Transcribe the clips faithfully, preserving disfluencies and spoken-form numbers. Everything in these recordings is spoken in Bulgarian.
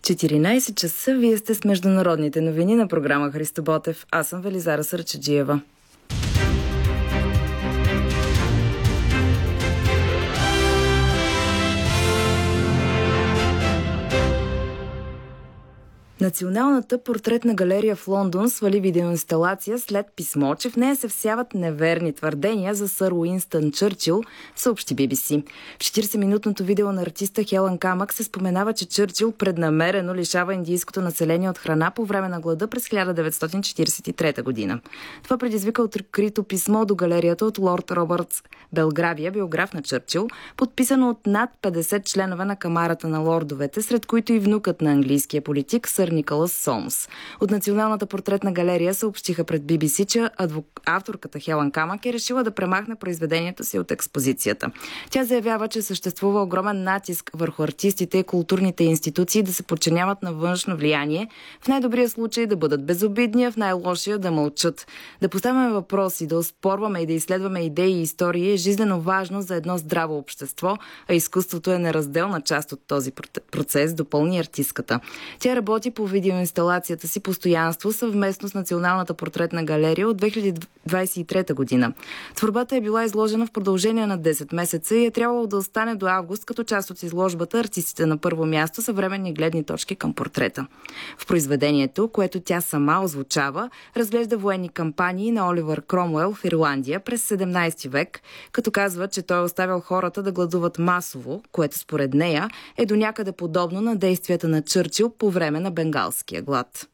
четиринайсет часа, вие сте с международните новини на програма Христо Ботев. Аз съм Велизара Сърчеджиева. Националната портретна галерия в Лондон свали видеоинсталация след писмо, че в нея се всяват неверни твърдения за сър Уинстън Чърчил, съобщи Би Би Си. В четирийсетминутното видео на артиста Хелън Камък се споменава, че Чърчил преднамерено лишава индийското население от храна по време на глада през хиляда деветстотин четирийсет и трета година. Това предизвика открито писмо до галерията от лорд Робърт Белгравия, биограф на Чърчил, подписано от над петдесет членове на Камарата на лордовете, сред които и внукът на английския политик сър Николас Сомс. От Националната портретна галерия съобщиха пред Би Би Си, че адвок... авторката Хелън Камък е решила да премахне произведението си от експозицията. Тя заявява, че съществува огромен натиск върху артистите и културните институции да се подчиняват на външно влияние, в най-добрия случай да бъдат безобидни, а в най-лошия да мълчат. Да поставяме въпроси, да оспорваме и да изследваме идеи и истории е жизнено важно за едно здраво общество, а изкуството е неразделна част от този процес, допълни артистката. Тя работи по видеоинсталацията си "Постоянство" съвместно с Националната портретна галерия от две хиляди двайсет и трета година. Творбата е била изложена в продължение на десет месеца и е трябвало да остане до август като част от изложбата "Артистите на първо място. Съвременни гледни точки към портрета". В произведението, което тя сама озвучава, разглежда военни кампании на Оливър Кромуел в Ирландия през седемнайсети век, като казва, че той е оставил хората да гладуват масово, което според нея е до някъде подобно на действията на Чърчил по време на бенгалския глад.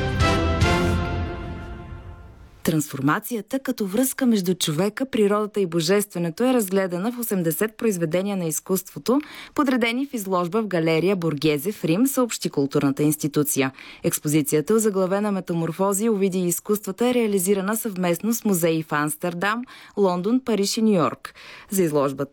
Трансформацията като връзка между човека, природата и божественото е разгледана в осемдесет произведения на изкуството, подредени в изложба в галерия Боргезе в Рим, съобщи културната институция. Експозицията, озаглавена "Метаморфози, увиди изкуствата", е реализирана съвместно с музеи в Амстердам, Лондон, Париж и Ню Йорк. За изложбата